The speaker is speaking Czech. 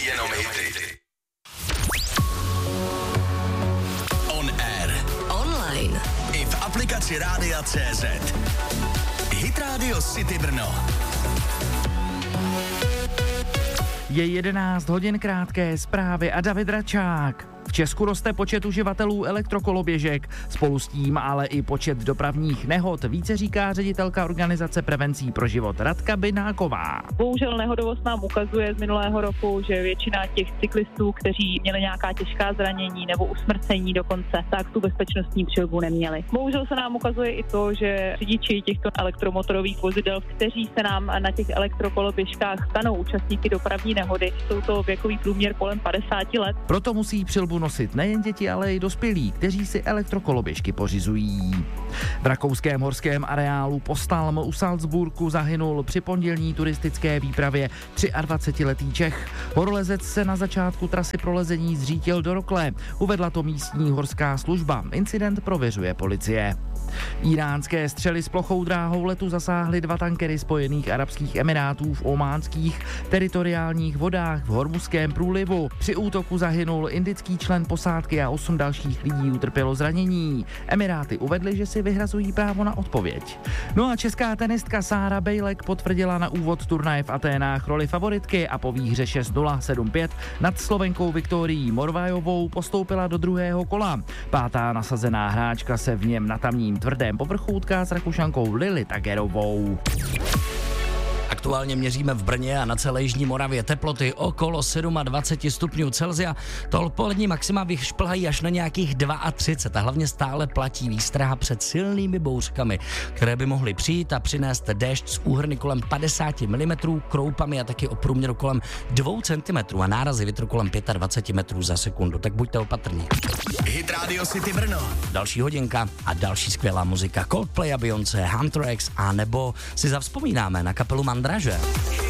jenom hity. On air. Online. I v aplikaci Rádia.cz. Hit Radio City Brno. Je 11 hodin, krátké zprávy a David Račák. V Česku roste počet uživatelů elektrokoloběžek, spolu s tím ale i počet dopravních nehod, více říká ředitelka organizace Prevencí pro život Radka Bináková. Bohužel nehodovost nám ukazuje z minulého roku, že většina těch cyklistů, kteří měli nějaká těžká zranění nebo usmrcení dokonce, tak tu bezpečnostní přilbu neměli. Bohužel se nám ukazuje i to, že řidiči těchto elektromotorových vozidel, kteří se nám na těch elektrokoloběžkách stanou účastníky dopravní nehody, jsou to věkový průměr kolem 50 let. Proto musí přilbu nosit nejen děti, ale i dospělí, kteří si elektrokoloběžky pořizují. V rakouském horském areálu Postalm u Salzburgu zahynul při pondělní turistické výpravě 23letý Čech. Horolezec se na začátku trasy prolezení zřítil do rokle. Uvedla to místní horská služba. Incident prověřuje policie. Iránské střely s plochou dráhou letu zasáhly 2 tankery Spojených arabských emirátů v ománských teritoriálních vodách v Hormuzském průlivu. Při útoku zahynul indický člen posádky a 8 dalších lidí utrpělo zranění. Emiráty uvedly, že si vyhrazují právo na odpověď. No a česká tenistka Sára Bejlek potvrdila na úvod turnaje v Aténách roli favoritky a po výhře 6-0, 7-5 nad Slovenkou Viktorií Morvajovou postoupila do druhého kola. 5. nasazená hráčka se v něm na tamním tvrdém povrchu utká s Rakušankou Lily Tagerovou. Aktuálně měříme v Brně a na celé jižní Moravě teploty okolo 27 stupňů Celsia. To odpolední maxima vyšplhají až na nějakých 32 a hlavně stále platí výstraha před silnými bouřkami, které by mohly přijít a přinést déšť z úhrny kolem 50 mm, kroupami a taky o průměru kolem 2 cm a nárazy větru kolem 25 metrů za sekundu. Tak buďte opatrní. Hit Radio City Brno. Další hodinka a další skvělá muzika. Coldplay a Beyoncé, Hunter X a nebo si zavzpomínáme na kapelu Mandraže.